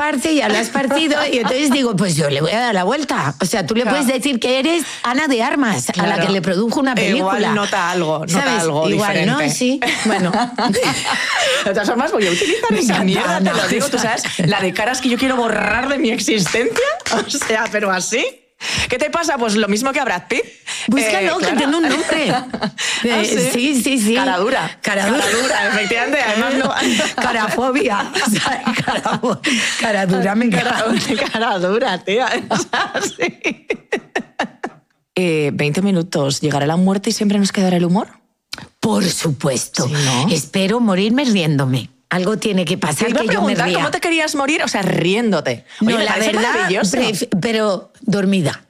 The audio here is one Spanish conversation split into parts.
esparce, ya lo has partido, y entonces digo, pues yo le voy a dar la vuelta. O sea, tú le puedes decir que eres Ana de Armas, a la que le produjo una película. Igual nota algo Igual, diferente. ¿no? Sí, bueno. De todas formas, voy a utilizar esa mierda, te lo digo, tú sabes, la de caras que yo quiero borrar de mi existencia, o sea, pero así. ¿Qué te pasa? Pues lo mismo que a Brad Pitt. Búscalo, que tiene un nombre. Sí. Cara dura, efectivamente. Además, no. Carafobia. O sea, cara dura, me encanta. Cara dura, tía. Sí. 20 minutos. ¿Llegará la muerte y siempre nos quedará el humor? Por supuesto. Sí, ¿no? Espero morirme riéndome. Algo tiene que pasar que yo me ría. ¿Cómo te querías morir? O sea, riéndote. Oye, no, la verdad, pero dormida.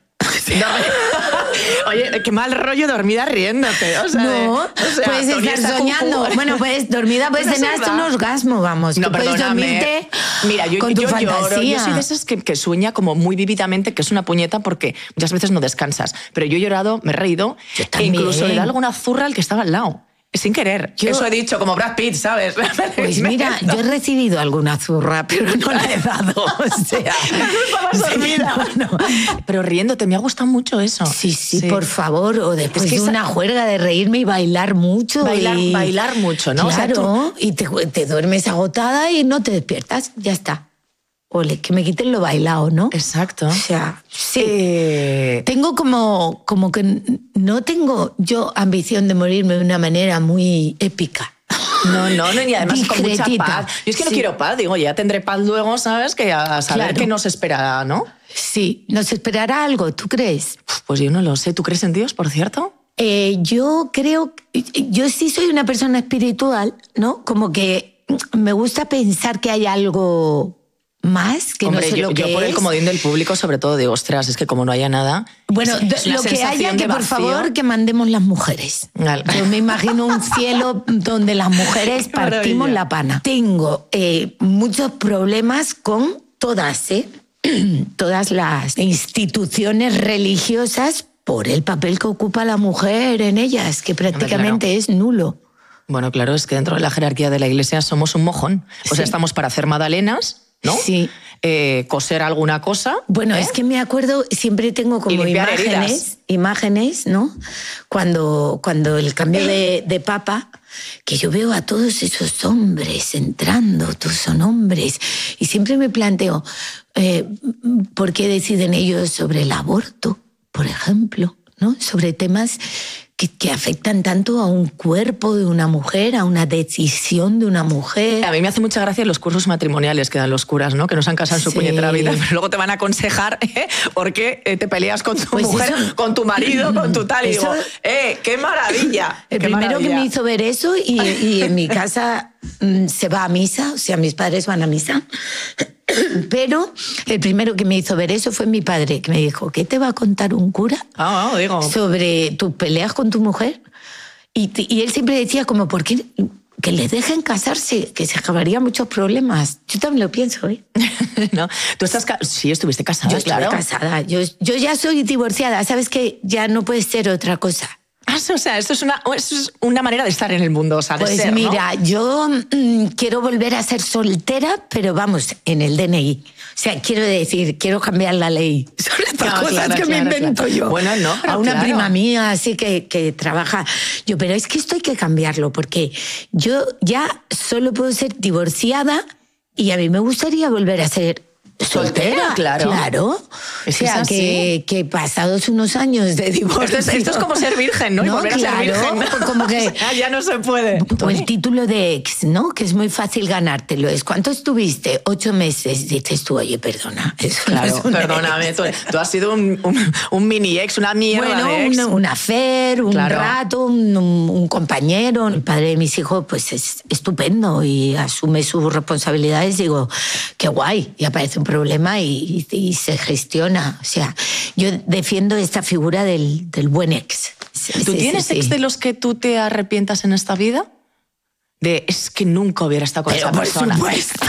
Oye, qué mal rollo dormida riéndote. O sea, no, puedes estar soñando. Bueno, pues dormida puedes tener hasta un orgasmo, vamos. No, puedes dormirte. Mira, yo lloro. Yo soy de esas que sueña como muy vívidamente, que es una puñeta porque muchas veces no descansas. Pero yo he llorado, me he reído e incluso le da alguna zurra al que estaba al lado. Sin querer. Eso he dicho, como Brad Pitt, ¿sabes? Pues mira, yo he recibido alguna zurra, pero no la he dado. O sea, no estabas dormida. No. Pero riéndote, me ha gustado mucho eso. Sí, por favor. O después de una juerga de reírme y bailar mucho. Bailar mucho, ¿no? Claro, o sea, y te duermes agotada y no te despiertas. Ya está. Ole, que me quiten lo bailado, ¿no? Exacto. O sea, sí. Tengo como que no tengo yo ambición de morirme de una manera muy épica. No, y además con mucha paz. Yo es que no quiero paz, digo, ya tendré paz luego, ¿sabes? Que a saber qué nos espera, ¿no? Sí, nos esperará algo, ¿tú crees? Pues yo no lo sé. ¿Tú crees en Dios, por cierto? Yo creo, yo sí soy una persona espiritual, ¿no? Como que me gusta pensar que hay algo más que hombre, no sé lo que yo por es. El comodín del público, sobre todo, digo, ostras, es que como no haya nada... Bueno, lo que haya, que por favor, que mandemos las mujeres. Yo me imagino un cielo donde las mujeres partimos la pana. Tengo muchos problemas con todas, todas las instituciones religiosas por el papel que ocupa la mujer en ellas, que prácticamente es nulo. Bueno, claro, es que dentro de la jerarquía de la Iglesia somos un mojón. O sea, estamos para hacer magdalenas, ¿no? Sí. Coser alguna cosa. Bueno, es que me acuerdo, siempre tengo como imágenes, ¿no? Cuando el cambio de papa, que yo veo a todos esos hombres entrando, todos son hombres, y siempre me planteo, ¿por qué deciden ellos sobre el aborto, por ejemplo, ¿no? Sobre temas que afectan tanto a un cuerpo de una mujer, a una decisión de una mujer. A mí me hace mucha gracia los cursos matrimoniales que dan los curas, ¿no? Que nos han casado en su puñetera vida, pero luego te van a aconsejar por qué te peleas con tu mujer, con tu marido, con tu tal. Y digo, ¡qué maravilla! El primero que me hizo ver eso, y en mi casa se va a misa, o sea, mis padres van a misa. Pero el primero que me hizo ver eso fue mi padre, que me dijo, ¿qué te va a contar un cura sobre tus peleas con tu mujer? Y él siempre decía como, ¿por qué que les dejen casarse? Que se acabarían muchos problemas. Yo también lo pienso, ¿eh? ¿No? ¿Tú estás sí, estuviste casada? Yo estuve casada. Yo ya soy divorciada. ¿Sabes qué? Ya no puede ser otra cosa. O sea, esto es una manera de estar en el mundo, o sea, de pues ser, mira, ¿no? yo quiero volver a ser soltera, pero vamos, en el DNI. O sea, quiero decir, quiero cambiar la ley. Son estas cosas que me invento yo. Bueno, no, a una prima mía así que trabaja. Pero es que esto hay que cambiarlo, porque yo ya solo puedo ser divorciada y a mí me gustaría volver a ser soltera, claro. O sea, que pasados unos años de divorcio... Esto es como ser virgen, ¿no? Y volver a ser virgen, ¿no? Como que... ya no se puede. O el título de ex, ¿no? Que es muy fácil ganártelo. ¿Cuánto estuviste? 8 meses. Dices tú, oye, perdona. Claro, perdóname. Tú has sido un mini ex, una mierda de ex. Un affair, un rato, un compañero. El padre de mis hijos, pues es estupendo y asume sus responsabilidades. Digo, qué guay. Y aparece un problema y se gestiona. O sea, yo defiendo esta figura del buen ex. ¿Tú tienes ex de los que tú te arrepientas en esta vida? Es que nunca hubiera estado con esa persona. Por supuesto.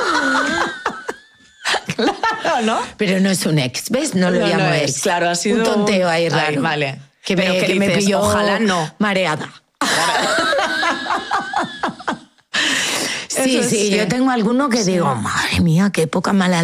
Claro, ¿no? Pero no es un ex, ¿ves? No lo llamo ex. Claro, ha sido un tonteo ahí raro. Ay, vale. Que me pilló mareada. Sí, yo tengo alguno que digo, madre mía, qué poca mala